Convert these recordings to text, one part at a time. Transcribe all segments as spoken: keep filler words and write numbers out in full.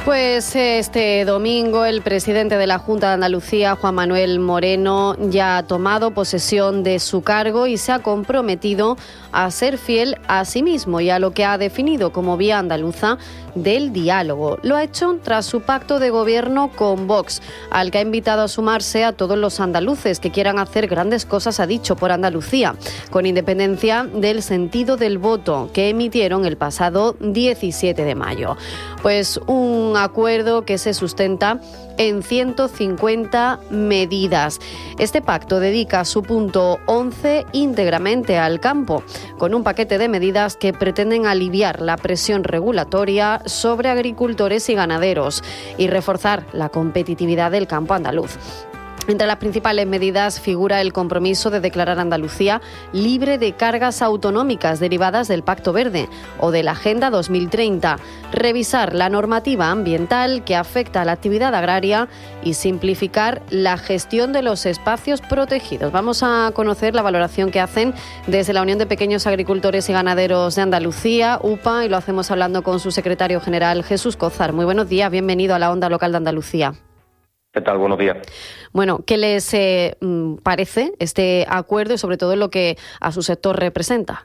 Pues este domingo el presidente de la Junta de Andalucía, Juan Manuel Moreno, ya ha tomado posesión de su cargo y se ha comprometido a ser fiel a sí mismo y a lo que ha definido como vía andaluza del diálogo. Lo ha hecho tras su pacto de gobierno con Vox, al que ha invitado a sumarse a todos los andaluces que quieran hacer grandes cosas, ha dicho, por Andalucía, con independencia del sentido del voto que emitieron el pasado diecisiete de mayo. Pues un acuerdo que se sustenta en ciento cincuenta medidas. Este pacto dedica su punto once íntegramente al campo, con un paquete de medidas que pretenden aliviar la presión regulatoria sobre agricultores y ganaderos y reforzar la competitividad del campo andaluz. Entre las principales medidas figura el compromiso de declarar Andalucía libre de cargas autonómicas derivadas del Pacto Verde o de la Agenda dos mil treinta, revisar la normativa ambiental que afecta a la actividad agraria y simplificar la gestión de los espacios protegidos. Vamos a conocer la valoración que hacen desde la Unión de Pequeños Agricultores y Ganaderos de Andalucía, U P A, y lo hacemos hablando con su secretario general, Jesús Cózar. Muy buenos días, bienvenido a la Onda Local de Andalucía. ¿Qué tal? Buenos días. Bueno, ¿qué les eh, parece este acuerdo y sobre todo lo que a su sector representa?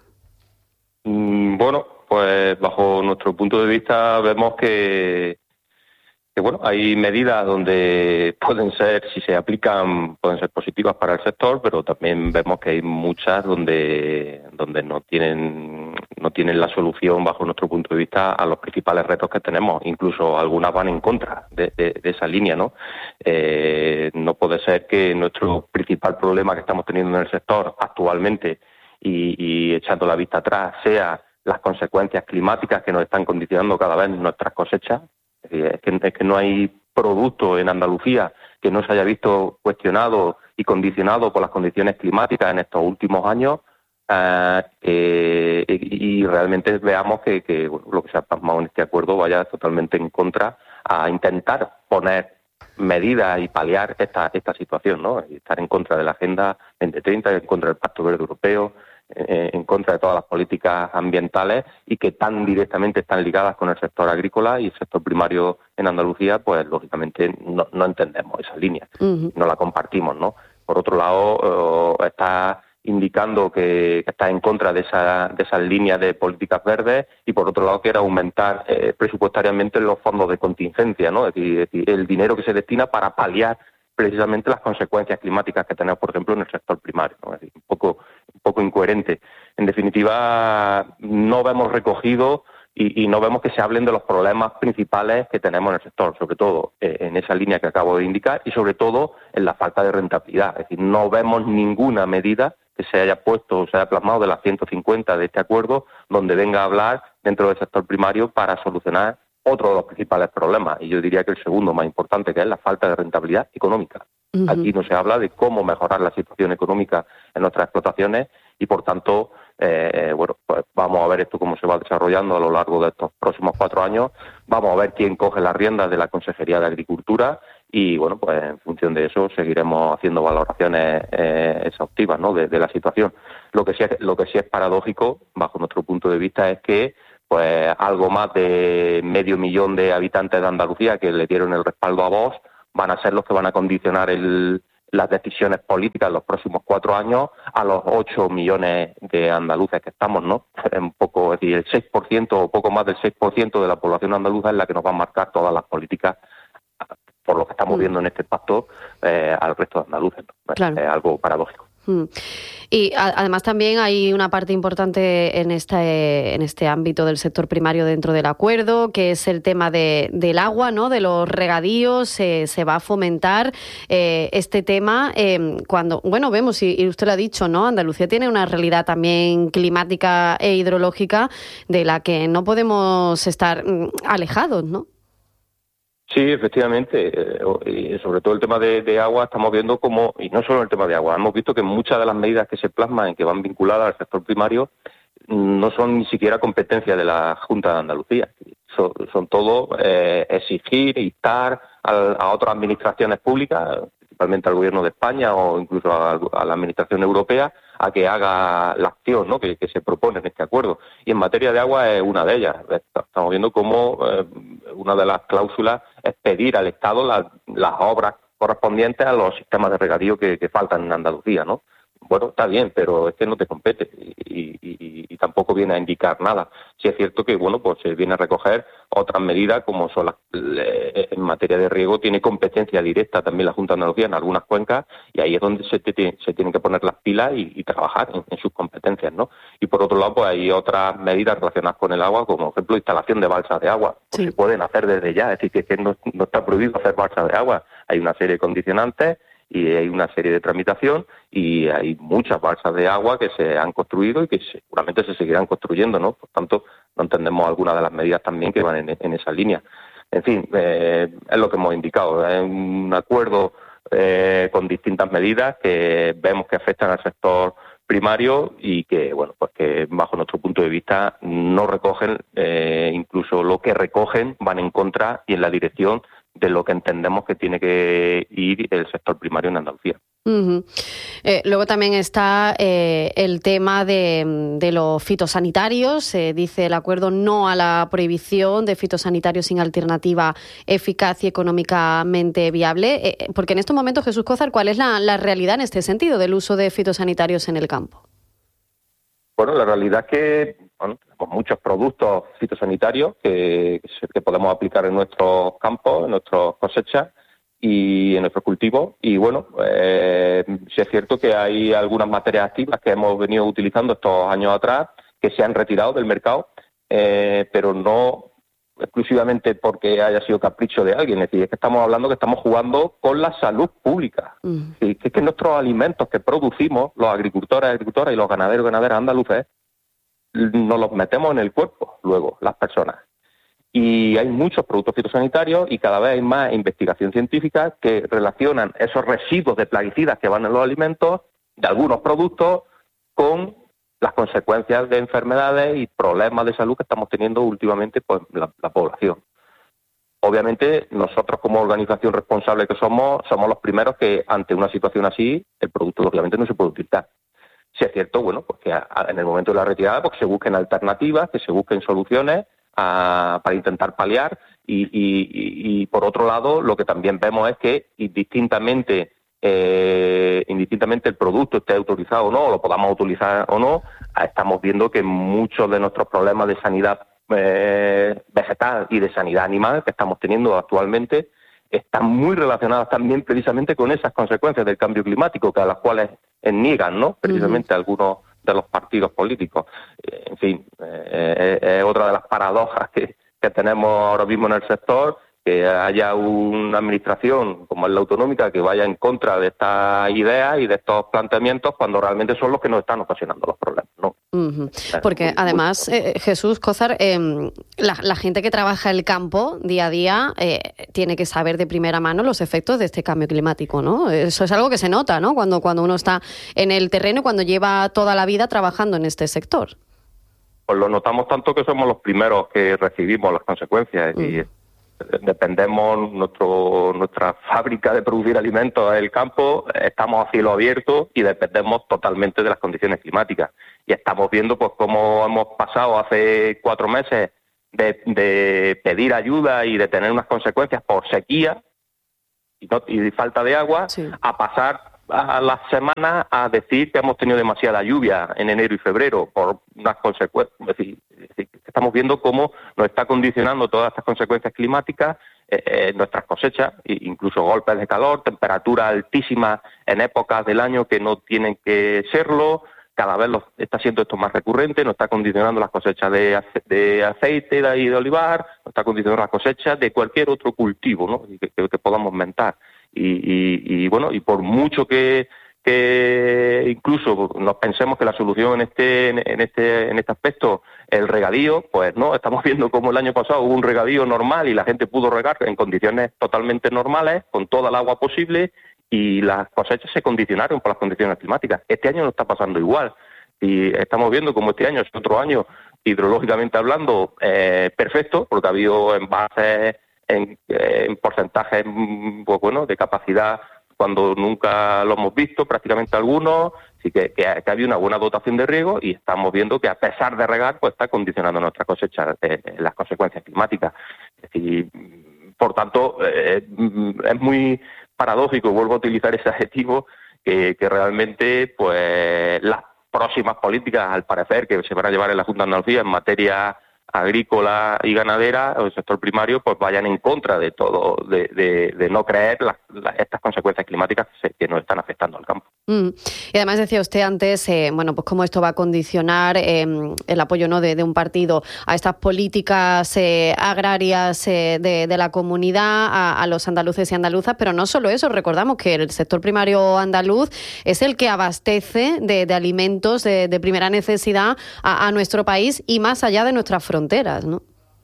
Mm, bueno, pues bajo nuestro punto de vista vemos que, que bueno, hay medidas donde pueden ser, si se aplican, pueden ser positivas para el sector, pero también vemos que hay muchas donde donde no tienen no tienen la solución bajo nuestro punto de vista a los principales retos que tenemos. Incluso algunas van en contra de, de, de esa línea, ¿no? Eh, no puede ser que nuestro principal problema que estamos teniendo en el sector actualmente y, y echando la vista atrás sea las consecuencias climáticas que nos están condicionando cada vez nuestras cosechas. Es decir, es que, es que no hay producto en Andalucía que no se haya visto cuestionado y condicionado por las condiciones climáticas en estos últimos años. Uh, eh, y, y realmente veamos que, que bueno, lo que se ha plasmado en este acuerdo vaya totalmente en contra a intentar poner medidas y paliar esta esta situación, ¿no? Y estar en contra de la Agenda veinte treinta, en contra del Pacto Verde Europeo, eh, en contra de todas las políticas ambientales y que tan directamente están ligadas con el sector agrícola y el sector primario en Andalucía, pues lógicamente no, no entendemos esa línea, uh-huh. no la compartimos, ¿no? Por otro lado, uh, está indicando que, que está en contra de esa de esas líneas de políticas verdes y por otro lado quiere aumentar eh, presupuestariamente los fondos de contingencia, ¿no? Es decir, es decir, el dinero que se destina para paliar precisamente las consecuencias climáticas que tenemos, por ejemplo, en el sector primario, ¿no? Es decir, un poco un poco incoherente. En definitiva, no vemos recogido y, y no vemos que se hablen de los problemas principales que tenemos en el sector, sobre todo eh, en esa línea que acabo de indicar y sobre todo en la falta de rentabilidad. Es decir, no vemos ninguna medida que se haya puesto o se haya plasmado de las ciento cincuenta de este acuerdo, donde venga a hablar dentro del sector primario para solucionar otro de los principales problemas. Y yo diría que el segundo más importante, que es la falta de rentabilidad económica. Uh-huh. Aquí no se habla de cómo mejorar la situación económica en nuestras explotaciones y, por tanto, eh, bueno, pues vamos a ver esto cómo se va desarrollando a lo largo de estos próximos cuatro años. Vamos a ver quién coge las riendas de la Consejería de Agricultura y, bueno, pues en función de eso seguiremos haciendo valoraciones eh, exhaustivas, ¿no?, de, de la situación. Lo que sí es, lo que sí es paradójico, bajo nuestro punto de vista, es que pues algo más de medio millón de habitantes de Andalucía que le dieron el respaldo a Vox van a ser los que van a condicionar el, las decisiones políticas en los próximos cuatro años a los ocho millones de andaluces que estamos, ¿no? Un poco, es decir, el seis por ciento o poco más del seis por ciento de la población andaluza es la que nos va a marcar todas las políticas por lo que estamos viendo en este pacto eh, al resto de andaluces, ¿no? Claro. Es algo paradójico. Y a, además también hay una parte importante en este en este ámbito del sector primario dentro del acuerdo, que es el tema de, del agua, ¿no?, de los regadíos. Eh, se va a fomentar eh, este tema eh, cuando, bueno, vemos, y, y usted lo ha dicho, ¿no?, Andalucía tiene una realidad también climática e hidrológica de la que no podemos estar mm, alejados, ¿no? Sí, efectivamente, y sobre todo el tema de, de agua estamos viendo como, y no solo el tema de agua, hemos visto que muchas de las medidas que se plasman y que van vinculadas al sector primario no son ni siquiera competencia de la Junta de Andalucía, son, son todo eh, exigir, instar a, a otras administraciones públicas, principalmente al Gobierno de España o incluso a, a la Administración Europea, a que haga la acción, ¿no?, que, que se propone en este acuerdo. Y en materia de agua es una de ellas. Estamos viendo cómo eh, una de las cláusulas es pedir al Estado la, las obras correspondientes a los sistemas de regadío que, que faltan en Andalucía, ¿no? Bueno, está bien, pero es que no te compete y, y, y tampoco viene a indicar nada. Sí es cierto que, bueno, pues se viene a recoger otras medidas como son las, en materia de riego tiene competencia directa también la Junta de Andalucía en algunas cuencas y ahí es donde se, te, se tienen que poner las pilas y, y trabajar en, en sus competencias, ¿no? Y por otro lado, pues hay otras medidas relacionadas con el agua, como por ejemplo instalación de balsas de agua, pues sí. Se pueden hacer desde ya, es decir, que, que no, no está prohibido hacer balsas de agua, hay una serie de condicionantes y hay una serie de tramitación y hay muchas balsas de agua que se han construido y que seguramente se seguirán construyendo, ¿no? Por tanto, no entendemos algunas de las medidas también que van en, en esa línea. En fin, eh, es lo que hemos indicado, es un acuerdo eh, con distintas medidas que vemos que afectan al sector primario y que, bueno, pues que bajo nuestro punto de vista no recogen, eh, incluso lo que recogen van en contra y en la dirección de lo que entendemos que tiene que ir el sector primario en Andalucía. Uh-huh. Eh, luego también está eh, el tema de, de los fitosanitarios. Eh, dice el acuerdo no a la prohibición de fitosanitarios sin alternativa eficaz y económicamente viable. Eh, porque en estos momentos, Jesús Cózar, ¿cuál es la, la realidad en este sentido del uso de fitosanitarios en el campo? Bueno, la realidad es que bueno, tenemos muchos productos fitosanitarios que, que podemos aplicar en nuestros campos, en nuestras cosechas y en nuestros cultivos. Y bueno, eh, sí es cierto que hay algunas materias activas que hemos venido utilizando estos años atrás que se han retirado del mercado, eh, pero no exclusivamente porque haya sido capricho de alguien. Es decir, es que estamos hablando que estamos jugando con la salud pública. Mm. Sí, que es que nuestros alimentos que producimos, los agricultores, agricultoras y los ganaderos y ganaderas andaluces, nos los metemos en el cuerpo luego, las personas. Y hay muchos productos fitosanitarios y cada vez hay más investigación científica que relacionan esos residuos de plaguicidas que van en los alimentos, de algunos productos, con las consecuencias de enfermedades y problemas de salud que estamos teniendo últimamente pues la, la población. Obviamente, nosotros como organización responsable que somos, somos los primeros que ante una situación así, el producto obviamente no se puede utilizar. Si es cierto, bueno, pues que a, a, en el momento de la retirada pues se busquen alternativas, que se busquen soluciones a, para intentar paliar y, y, y, y por otro lado lo que también vemos es que indistintamente Eh, indistintamente el producto esté autorizado o no, o lo podamos utilizar o no, estamos viendo que muchos de nuestros problemas de sanidad eh, vegetal y de sanidad animal que estamos teniendo actualmente están muy relacionados también precisamente con esas consecuencias del cambio climático, que a las cuales niegan, ¿no?, precisamente uh-huh. algunos de los partidos políticos. Eh, en fin, eh, es otra de las paradojas que, que tenemos ahora mismo en el sector, que haya una administración como es la autonómica que vaya en contra de estas ideas y de estos planteamientos cuando realmente son los que nos están ocasionando los problemas, ¿no? Uh-huh. Porque además, eh, Jesús Cózar, eh, la, la gente que trabaja el campo día a día eh, tiene que saber de primera mano los efectos de este cambio climático, ¿no? Eso es algo que se nota, ¿no?, cuando, cuando uno está en el terreno y cuando lleva toda la vida trabajando en este sector. Pues lo notamos tanto que somos los primeros que recibimos las consecuencias uh-huh. y dependemos, nuestro nuestra fábrica de producir alimentos es el campo, estamos a cielo abierto y dependemos totalmente de las condiciones climáticas. Y estamos viendo pues cómo hemos pasado hace cuatro meses de, de pedir ayuda y de tener unas consecuencias por sequía y, no, y falta de agua, sí. a pasar a las semanas a decir que hemos tenido demasiada lluvia en enero y febrero por unas consecuencias. Es decir, es decir, estamos viendo cómo nos está condicionando todas estas consecuencias climáticas eh, eh, nuestras cosechas, incluso golpes de calor, temperaturas altísimas en épocas del año que no tienen que serlo. Cada vez lo, está siendo esto más recurrente, nos está condicionando las cosechas de, ace, de aceite de, de olivar, nos está condicionando las cosechas de cualquier otro cultivo, ¿no?, que, que, que podamos mentar. Y, y, y bueno, y por mucho que, que incluso nos pensemos que la solución en este, en este, en este aspecto es el regadío, pues no, estamos viendo como el año pasado hubo un regadío normal y la gente pudo regar en condiciones totalmente normales, con toda el agua posible, y las cosechas se condicionaron por las condiciones climáticas. Este año no está pasando igual. Y estamos viendo como este año es otro año, hidrológicamente hablando, eh, perfecto, porque ha habido embalses en, en porcentajes pues bueno, de capacidad cuando nunca lo hemos visto, prácticamente algunos, así que, que, que había una buena dotación de riego y estamos viendo que a pesar de regar, pues está condicionando nuestras cosechas eh, las consecuencias climáticas. Es decir, por tanto, eh, es muy paradójico, vuelvo a utilizar ese adjetivo, que, que realmente pues las próximas políticas, al parecer, que se van a llevar en la Junta de Andalucía en materia agrícola y ganadera, o el sector primario, pues vayan en contra de todo, de, de, de no creer las, las, estas consecuencias climáticas que, se, que nos están afectando al campo. Mm. Y además decía usted antes, eh, bueno, pues cómo esto va a condicionar eh, el apoyo, ¿no?, de, de un partido a estas políticas eh, agrarias eh, de, de la comunidad, a, a los andaluces y andaluzas, pero no solo eso, recordamos que el sector primario andaluz es el que abastece de, de alimentos de, de primera necesidad a, a nuestro país y más allá de nuestras fronteras, ¿no?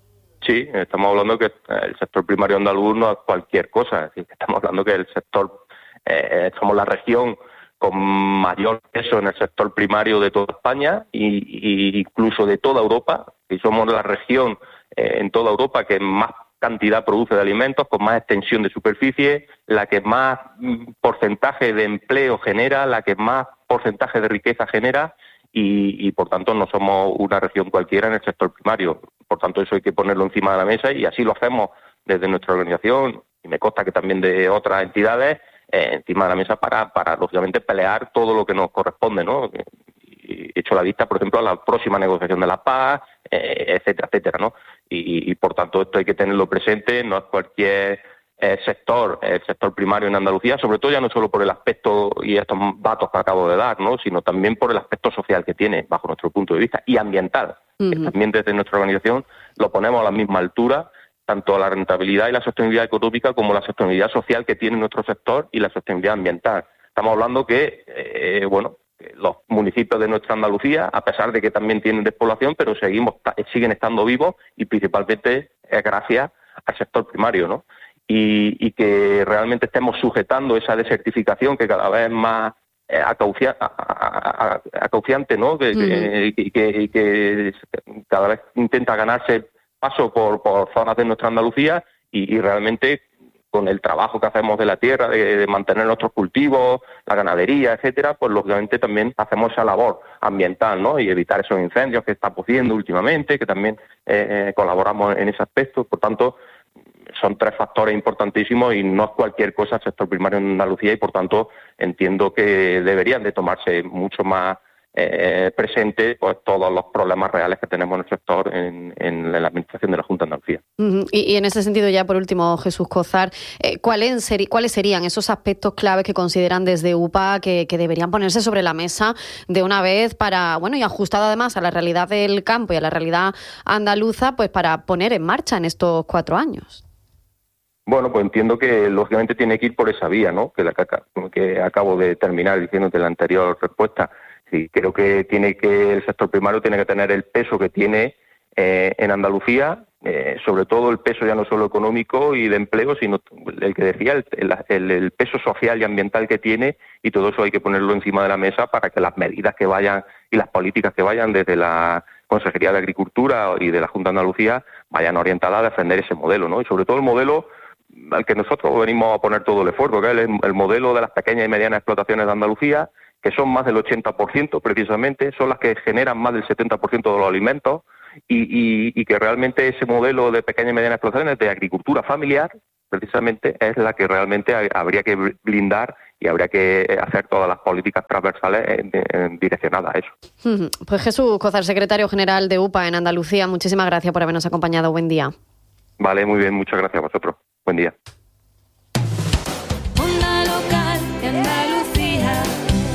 Sí, estamos hablando que el sector primario andaluz no es cualquier cosa, es decir, estamos hablando que el sector, eh, somos la región con mayor peso en el sector primario de toda España y, y incluso de toda Europa, y somos la región eh, en toda Europa que más cantidad produce de alimentos, con más extensión de superficie, la que más porcentaje de empleo genera, la que más porcentaje de riqueza genera, y, y por tanto no somos una región cualquiera en el sector primario. Por tanto, eso hay que ponerlo encima de la mesa y así lo hacemos desde nuestra organización, y me consta que también de otras entidades, eh, encima de la mesa para, para, lógicamente, pelear todo lo que nos corresponde, ¿no? He hecho la vista, por ejemplo, a la próxima negociación de la paz, eh, etcétera, etcétera, ¿no? Y, y, por tanto, esto hay que tenerlo presente, no es cualquier eh, sector, el sector primario en Andalucía, sobre todo ya no solo por el aspecto y estos datos que acabo de dar, ¿no?, sino también por el aspecto social que tiene, bajo nuestro punto de vista, y ambiental, uh-huh. que también desde nuestra organización lo ponemos a la misma altura, tanto la rentabilidad y la sostenibilidad económica como la sostenibilidad social que tiene nuestro sector y la sostenibilidad ambiental. Estamos hablando que, eh, bueno, los municipios de nuestra Andalucía, a pesar de que también tienen despoblación, pero seguimos siguen estando vivos y principalmente es gracias al sector primario, ¿no? Y, y que realmente estemos sujetando esa desertificación que cada vez es más eh, acaucia, a, a, a, acauciante, ¿no? Que, mm. que, que, que cada vez intenta ganarse paso por, por zonas de nuestra Andalucía y, y realmente con el trabajo que hacemos de la tierra, de, de mantener nuestros cultivos, la ganadería, etcétera, pues lógicamente también hacemos esa labor ambiental, ¿no? Y evitar esos incendios que están produciendo últimamente, que también eh, colaboramos en ese aspecto. Por tanto, son tres factores importantísimos y no es cualquier cosa el sector primario en Andalucía y, por tanto, entiendo que deberían de tomarse mucho más eh, presente pues todos los problemas reales que tenemos en el sector en, en la administración de la Junta de Andalucía. Uh-huh. Y, y en ese sentido, ya por último, Jesús Cozar, eh, ¿cuáles, seri- ¿cuáles serían esos aspectos claves que consideran desde U P A que, que deberían ponerse sobre la mesa de una vez para, bueno, y ajustado además a la realidad del campo y a la realidad andaluza, pues para poner en marcha en estos cuatro años? Bueno, pues entiendo que lógicamente tiene que ir por esa vía, ¿no? Que la que, que acabo de terminar diciéndote en la anterior respuesta. Sí, creo que tiene que el sector primario tiene que tener el peso que tiene eh, en Andalucía, eh, sobre todo el peso ya no solo económico y de empleo, sino el que decía, el, el, el peso social y ambiental que tiene, y todo eso hay que ponerlo encima de la mesa para que las medidas que vayan y las políticas que vayan desde la Consejería de Agricultura y de la Junta de Andalucía vayan orientadas a defender ese modelo, ¿no? Y sobre todo el modelo al que nosotros venimos a poner todo el esfuerzo, que es el, el modelo de las pequeñas y medianas explotaciones de Andalucía, que son más del ochenta por ciento precisamente, son las que generan más del setenta por ciento de los alimentos y, y, y que realmente ese modelo de pequeñas y medianas explotaciones de agricultura familiar precisamente es la que realmente habría que blindar y habría que hacer todas las políticas transversales en, en, direccionadas a eso. Pues Jesús Cozar, secretario general de U P A en Andalucía, muchísimas gracias por habernos acompañado. Buen día. Vale, muy bien, muchas gracias a vosotros. Buen día. Onda local de Andalucía.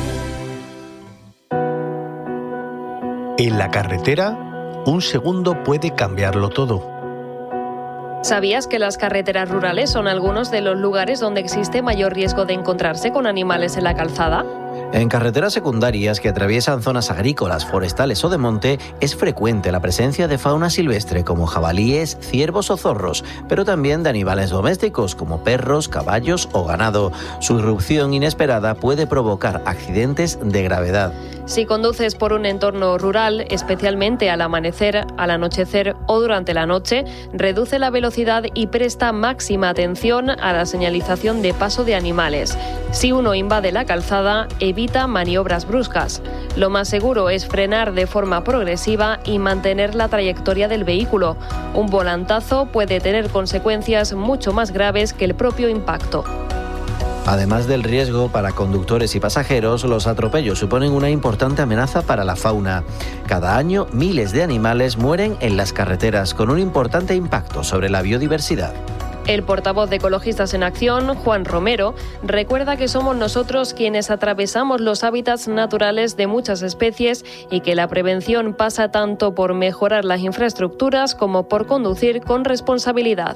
En la carretera, un segundo puede cambiarlo todo. ¿Sabías que las carreteras rurales son algunos de los lugares donde existe mayor riesgo de encontrarse con animales en la calzada? En carreteras secundarias que atraviesan zonas agrícolas, forestales o de monte, es frecuente la presencia de fauna silvestre como jabalíes, ciervos o zorros, pero también de animales domésticos como perros, caballos o ganado. Su irrupción inesperada puede provocar accidentes de gravedad. Si conduces por un entorno rural, especialmente al amanecer, al anochecer o durante la noche, reduce la velocidad y presta máxima atención a la señalización de paso de animales. Si uno invade la calzada, evita maniobras bruscas. Lo más seguro es frenar de forma progresiva y mantener la trayectoria del vehículo. Un volantazo puede tener consecuencias mucho más graves que el propio impacto. Además del riesgo para conductores y pasajeros, los atropellos suponen una importante amenaza para la fauna. Cada año, miles de animales mueren en las carreteras, con un importante impacto sobre la biodiversidad. El portavoz de Ecologistas en Acción, Juan Romero, recuerda que somos nosotros quienes atravesamos los hábitats naturales de muchas especies y que la prevención pasa tanto por mejorar las infraestructuras como por conducir con responsabilidad.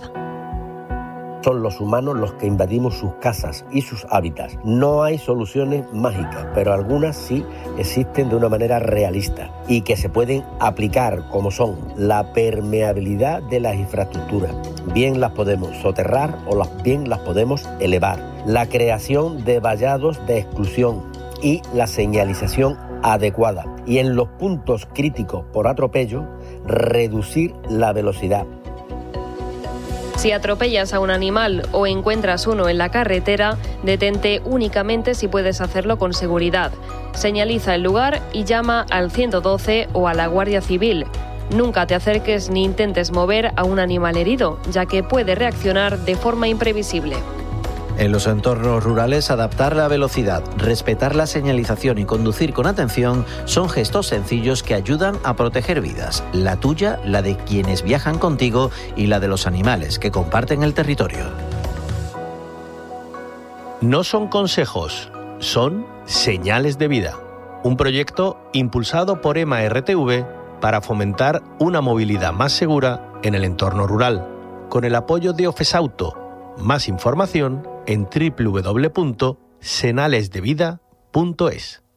Son los humanos los que invadimos sus casas y sus hábitats. No hay soluciones mágicas, pero algunas sí existen de una manera realista y que se pueden aplicar, como son la permeabilidad de las infraestructuras. Bien las podemos soterrar o las, bien las podemos elevar. La creación de vallados de exclusión y la señalización adecuada. Y en los puntos críticos por atropello, reducir la velocidad. Si atropellas a un animal o encuentras uno en la carretera, detente únicamente si puedes hacerlo con seguridad. Señaliza el lugar y llama al ciento doce o a la Guardia Civil. Nunca te acerques ni intentes mover a un animal herido, ya que puede reaccionar de forma imprevisible. En los entornos rurales, adaptar la velocidad, respetar la señalización y conducir con atención son gestos sencillos que ayudan a proteger vidas, la tuya, la de quienes viajan contigo y la de los animales que comparten el territorio. No son consejos, son señales de vida. Un proyecto impulsado por EMA R T V para fomentar una movilidad más segura en el entorno rural, con el apoyo de Ofesauto. Más información en doble u doble u doble u punto senales de vida punto es.